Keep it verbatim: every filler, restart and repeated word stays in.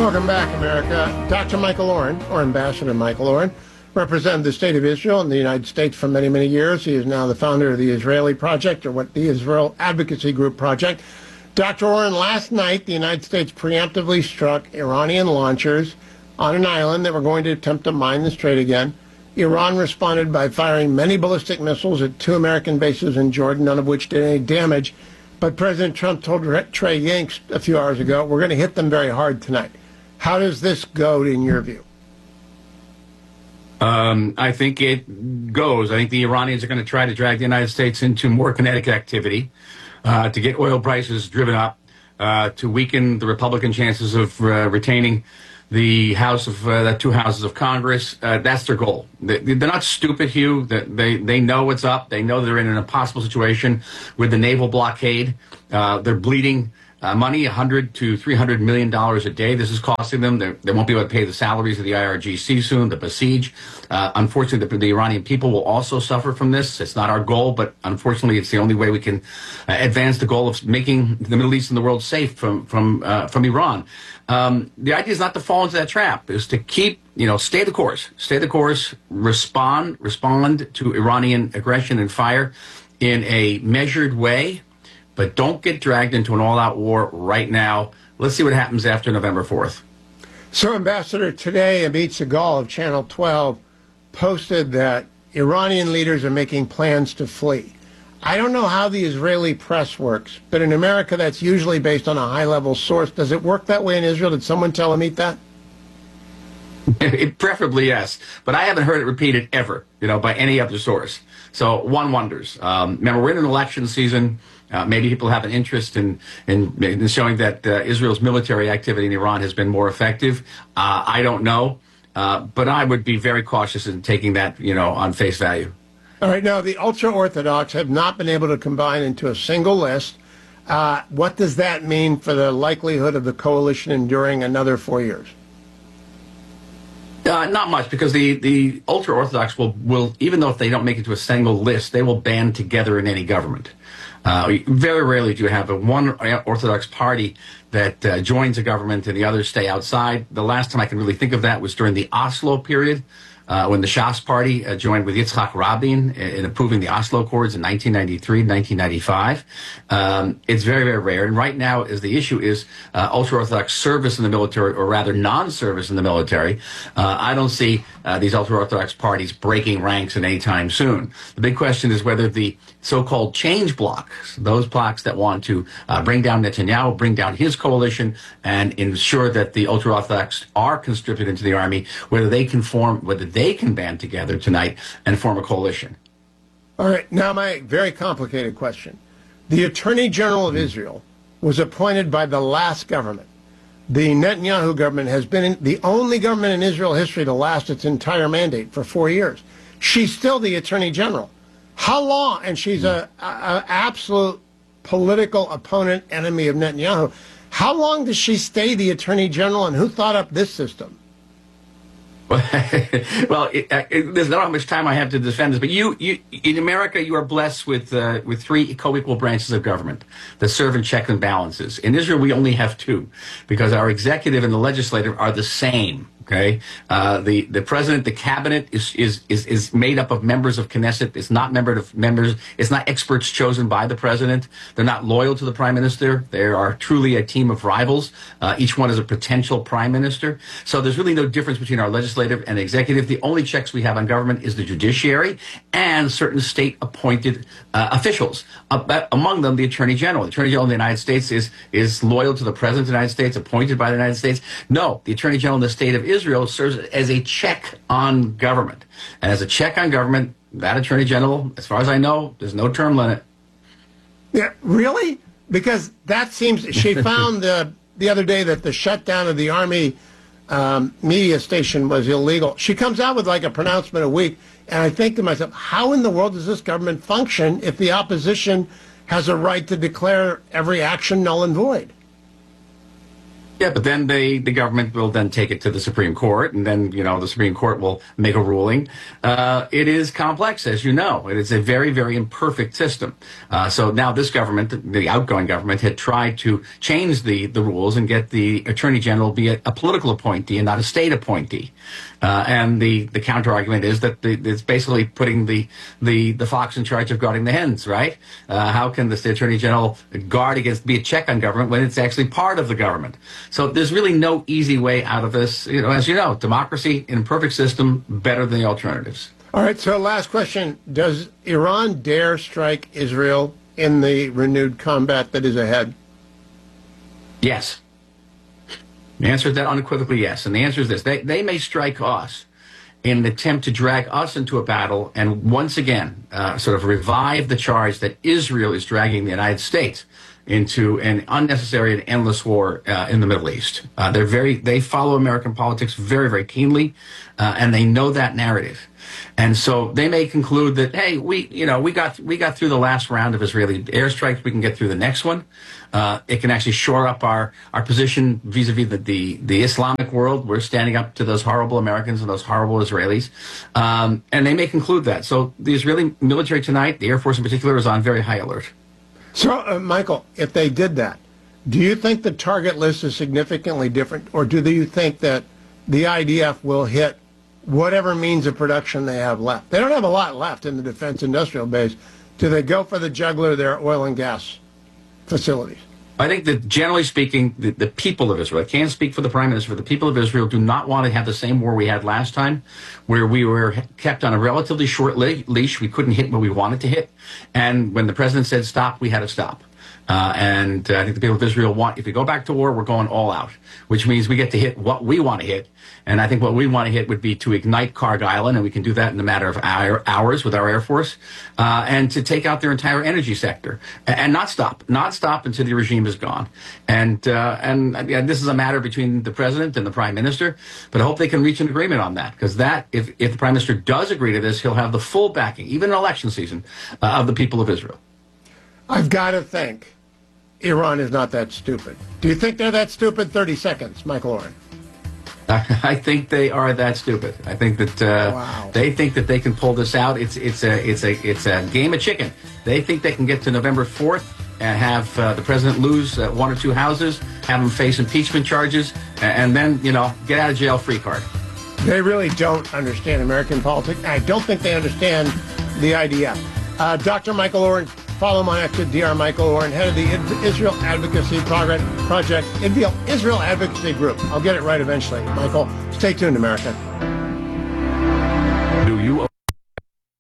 Welcome back, America. Doctor Michael Oren, or Ambassador Michael Oren, represented the state of Israel in the United States for many, many years. He is now the founder of the Israeli Project, or what the Israel Advocacy Group Project. Doctor Oren, last night the United States preemptively struck Iranian launchers on an island that were going to attempt to mine the strait again. Iran responded by firing many ballistic missiles at two American bases in Jordan, none of which did any damage. But President Trump told Trey Yingst a few hours ago, we're going to hit them very hard tonight. How does this go, in your view? Um, I think it goes. I think the Iranians are going to try to drag the United States into more kinetic activity uh, to get oil prices driven up, uh, to weaken the Republican chances of uh, retaining the House of uh, the two houses of Congress. Uh, that's their goal. They, they're not stupid, Hugh. They they know what's up. They know they're in an impossible situation with the naval blockade. Uh, they're bleeding uh, money, one hundred to three hundred million dollars a day. This is costing them. They're, they won't be able to pay the salaries of the I R G C soon, the Basij. Uh, unfortunately, the, the Iranian people will also suffer from this. It's not our goal, but unfortunately, it's the only way we can uh, advance the goal of making the Middle East and the world safe from from uh, from Iran. Um, the idea is not to fall into that trap, is to keep, you know, stay the course, stay the course, respond, respond to Iranian aggression and fire in a measured way, but don't get dragged into an all-out war right now. Let's see what happens after November fourth. So, Ambassador, today Amit Segal of Channel twelve posted that Iranian leaders are making plans to flee. I don't know how the Israeli press works, but in America that's usually based on a high-level source. Does it work that way in Israel? Did someone tell Amit that? It, preferably, yes. But I haven't heard it repeated ever, you know, by any other source. So one wonders. Um, remember, we're in an election season. Uh, maybe people have an interest in, in, in showing that uh, Israel's military activity in Iran has been more effective. Uh, I don't know. Uh, but I would be very cautious in taking that, you know, on face value. All right, now, the ultra-Orthodox have not been able to combine into a single list. Uh, what does that mean for the likelihood of the coalition enduring another four years? Uh, not much, because the, the ultra-Orthodox will, will, even though if they don't make it to a single list, they will band together in any government. Uh, very rarely do you have a one Orthodox party that uh, joins a government and the others stay outside. The last time I can really think of that was during the Oslo period, Uh, when the Shas party uh, joined with Yitzhak Rabin in, in approving the Oslo Accords in nineteen ninety-three, nineteen ninety-five. Um, it's very, very rare. And right now, is the issue is uh, ultra-Orthodox service in the military, or rather non-service in the military. Uh, I don't see uh, these ultra-Orthodox parties breaking ranks in any time soon. The big question is whether the so-called change blocs, those blocs that want to uh, bring down Netanyahu, bring down his coalition, and ensure that the ultra-Orthodox are conscripted into the army, whether they can form, whether they can band together tonight and form a coalition. All right, now my very complicated question. The Attorney General of Israel was appointed by the last government. The Netanyahu government has been in, the only government in Israel history to last its entire mandate for four years. She's still the Attorney General. How long? And she's a, a, a absolute political opponent, enemy of Netanyahu. How long does she stay the Attorney General, and who thought up this system? Well, it, it, there's not how much time I have to defend this, but you, you in America, you are blessed with uh, with three co-equal branches of government that serve in checks and balances. In Israel, we only have two, because our executive and the legislative are the same. Okay, uh, the the president, the cabinet is is is is made up of members of Knesset. It's not member of members. It's not experts chosen by the president. They're not loyal to the prime minister. They are truly a team of rivals. Uh, each one is a potential prime minister. So there's really no difference between our legislative and executive. The only checks we have on government is the judiciary and certain state-appointed uh, officials. Uh, among them, the Attorney General. The Attorney General of the United States is is loyal to the President of the United States, appointed by the United States. No, the Attorney General in the state of Israel serves as a check on government. And as a check on government, that Attorney General, as far as I know, there's no term limit. Yeah, really? Because that seems, she found uh, the other day that the shutdown of the Army um, media station was illegal. She comes out with like a pronouncement a week, and I think to myself, how in the world does this government function if the opposition has a right to declare every action null and void? Yeah, but then they, the government will then take it to the Supreme Court, and then, you know, the Supreme Court will make a ruling. Uh, it is complex, as you know. It is a very, very imperfect system. Uh, so now this government, the outgoing government, had tried to change the, the rules and get the Attorney General be a, a political appointee and not a state appointee. Uh, and the, the counter argument is that the, it's basically putting the, the, the fox in charge of guarding the hens, right? Uh, how can the state Attorney General guard against, be a check on government when it's actually part of the government? So there's really no easy way out of this. You know, as you know, democracy in a perfect system, better than the alternatives. All right, so last question. Does Iran dare strike Israel in the renewed combat that is ahead? Yes. The answer is that unequivocally yes. And the answer is this. They, they may strike us in an attempt to drag us into a battle and once again uh, sort of revive the charge that Israel is dragging the United States into an unnecessary and endless war uh, in the Middle East. Uh, they're very, they follow American politics very, very keenly, uh, and they know that narrative. And so they may conclude that, hey, we, you know, we got we got through the last round of Israeli airstrikes. We can get through the next one. Uh, it can actually shore up our, our position vis-a-vis the, the, the Islamic world. We're standing up to those horrible Americans and those horrible Israelis. Um, and they may conclude that. So the Israeli military tonight, the Air Force in particular, is on very high alert. So, uh, Michael, if they did that, do you think the target list is significantly different, or do you think that the I D F will hit whatever means of production they have left? They don't have a lot left in the defense industrial base. Do they go for the jugular, their oil and gas facilities? I think that generally speaking, the, the people of Israel, I can't speak for the Prime Minister, but the people of Israel do not want to have the same war we had last time, where we were kept on a relatively short le- leash. We couldn't hit what we wanted to hit. And when the president said stop, we had to stop. Uh, and uh, I think the people of Israel want, if we go back to war, we're going all out, which means we get to hit what we want to hit. And I think what we want to hit would be to ignite Karg Island, and we can do that in a matter of hour, hours with our Air Force, uh, and to take out their entire energy sector and, and not stop, not stop until the regime is gone. And, uh, and and this is a matter between the president and the prime minister, but I hope they can reach an agreement on that, because that, if, if the prime minister does agree to this, he'll have the full backing, even in election season, uh, of the people of Israel. I've got to think Iran is not that stupid. Do you think they're that stupid? thirty seconds, Michael Oren. I think they are that stupid. I think that uh, Wow. they think that they can pull this out. It's it's a it's a it's a game of chicken. They think they can get to November fourth and have uh, the president lose uh, one or two houses, have him face impeachment charges, and then, you know, get out of jail free card. They really don't understand American politics. I don't think they understand the I D F. Uh, Doctor Michael Oren, follow him on X at Doctor Michael Oren, head of the Israel Advocacy Project, Project Israel Advocacy Group. I'll get it right eventually. Michael, stay tuned, America.